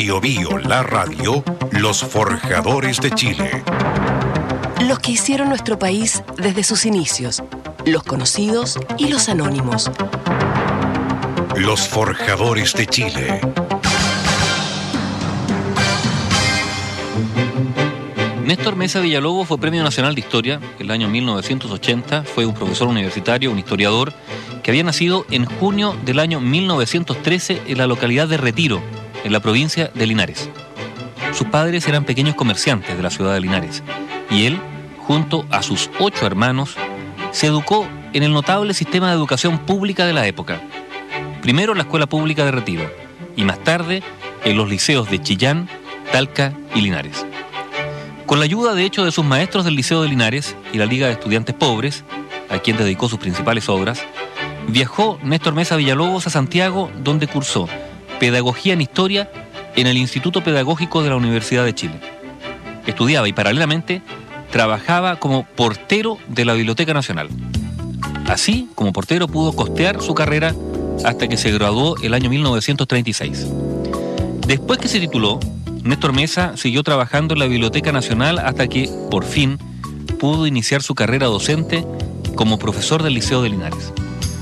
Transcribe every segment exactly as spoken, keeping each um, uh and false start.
Bio Bio, la radio, los forjadores de Chile. Los que hicieron nuestro país desde sus inicios, los conocidos y los anónimos. Los forjadores de Chile. Néstor Mesa Villalobos fue Premio Nacional de Historia en el año mil novecientos ochenta. Fue un profesor universitario, un historiador, que había nacido en junio del año mil novecientos trece en la localidad de Retiro, en la provincia de Linares. Sus padres eran pequeños comerciantes de la ciudad de Linares, y él, junto a sus ocho hermanos, se educó en el notable sistema de educación pública de la época. Primero en la Escuela Pública de Retiro, y más tarde en los liceos de Chillán, Talca y Linares. Con la ayuda, de hecho, de sus maestros del Liceo de Linares y la Liga de Estudiantes Pobres, a quien dedicó sus principales obras, viajó Néstor Mesa Villalobos a Santiago, donde cursó Pedagogía en Historia en el Instituto Pedagógico de la Universidad de Chile. Estudiaba y, paralelamente, trabajaba como portero de la Biblioteca Nacional. Así, como portero, pudo costear su carrera hasta que se graduó el año mil novecientos treinta y seis. Después que se tituló, Néstor Mesa siguió trabajando en la Biblioteca Nacional hasta que, por fin, pudo iniciar su carrera docente como profesor del Liceo de Linares.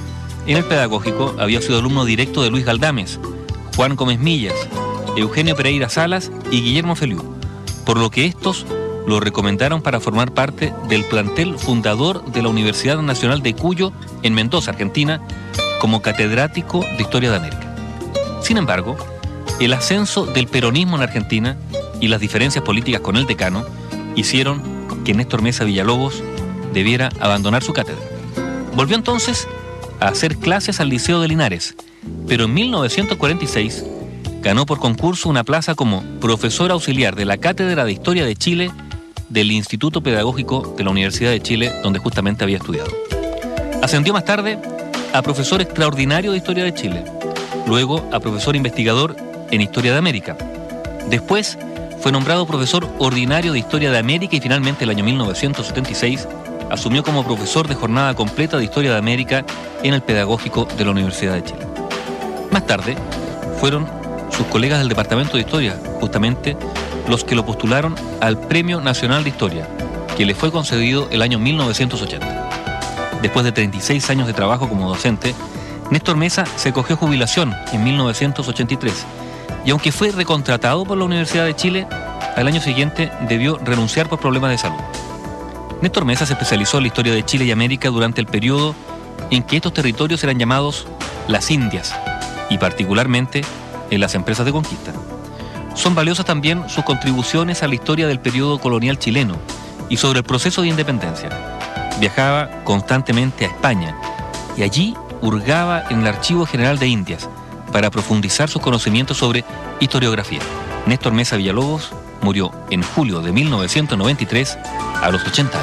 En el pedagógico había sido alumno directo de Luis Galdames, Juan Gómez Millas, Eugenio Pereira Salas y Guillermo Feliú, por lo que estos lo recomendaron para formar parte del plantel fundador de la Universidad Nacional de Cuyo, en Mendoza, Argentina, como catedrático de Historia de América. Sin embargo, el ascenso del peronismo en Argentina y las diferencias políticas con el decano hicieron que Néstor Mesa Villalobos debiera abandonar su cátedra. Volvió entonces a hacer clases al Liceo de Linares, pero en mil novecientos cuarenta y seis ganó por concurso una plaza como profesor auxiliar de la Cátedra de Historia de Chile del Instituto Pedagógico de la Universidad de Chile, donde justamente había estudiado. Ascendió más tarde a profesor extraordinario de Historia de Chile, luego a profesor investigador en Historia de América. Después fue nombrado profesor ordinario de Historia de América y finalmente el año mil novecientos setenta y seis asumió como profesor de jornada completa de Historia de América en el Pedagógico de la Universidad de Chile. Más tarde fueron sus colegas del Departamento de Historia, justamente los que lo postularon al Premio Nacional de Historia, que le fue concedido el año mil novecientos ochenta. Después de treinta y seis años de trabajo como docente, Néstor Mesa se cogió jubilación en mil novecientos ochenta y tres, y aunque fue recontratado por la Universidad de Chile, al año siguiente debió renunciar por problemas de salud. Néstor Mesa se especializó en la historia de Chile y América durante el periodo en que estos territorios eran llamados las Indias, y particularmente en las empresas de conquista. Son valiosas también sus contribuciones a la historia del periodo colonial chileno y sobre el proceso de independencia. Viajaba constantemente a España y allí hurgaba en el Archivo General de Indias para profundizar sus conocimientos sobre historiografía. Néstor Mesa Villalobos murió en julio de mil novecientos noventa y tres a los ochenta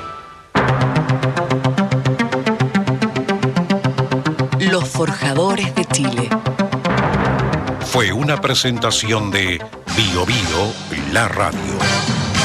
años. Los forjadores de Chile. Fue una presentación de Bio Bio, la radio.